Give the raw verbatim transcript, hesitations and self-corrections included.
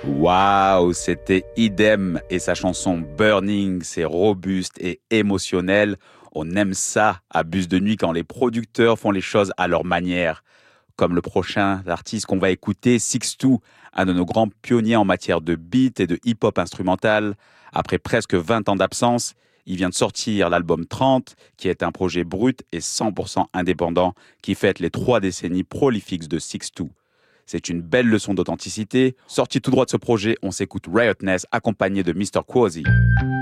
Waouh, c'était Idem et sa chanson Burning, c'est robuste et émotionnel. On aime ça à Bus de Nuit quand les producteurs font les choses à leur manière. Comme le prochain artiste qu'on va écouter, Sixto, un de nos grands pionniers en matière de beat et de hip-hop instrumental. Après presque vingt ans d'absence, il vient de sortir l'album trente, qui est un projet brut et cent pour cent indépendant, qui fête les trois décennies prolifiques de Sixto. C'est une belle leçon d'authenticité. Sorti tout droit de ce projet, on s'écoute Riotness accompagné de mister Quasi.